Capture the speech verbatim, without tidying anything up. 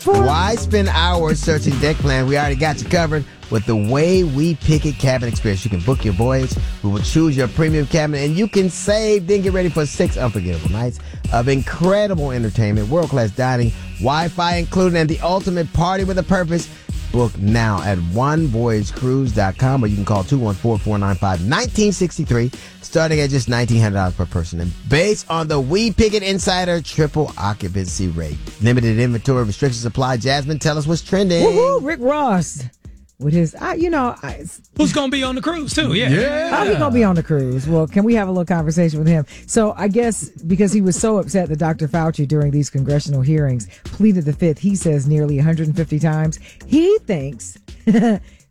Why spend hours searching deck plans? We already got you covered with the Way We Pick It cabin experience. You can book your voyage. We will choose your premium cabin, and you can save. Then get ready for six unforgettable nights of incredible entertainment, world-class dining, Wi-Fi included, and the ultimate party with a purpose. Book now at one voyage cruise dot com, or you can call two one four, four nine five, one nine six three, starting at just nineteen hundred dollars per person. And based on the We Pick It Insider triple occupancy rate. Limited inventory, restrictions apply. Jasmine, tell us what's trending. Woo-hoo, Rick Ross. With his, I, you know, I, who's going to be on the cruise too? Yeah, yeah. How's he going to be on the cruise? Well, can we have a little conversation with him? So I guess because he was so upset that Doctor Fauci during these congressional hearings pleaded the fifth, he says nearly one hundred fifty times. He thinks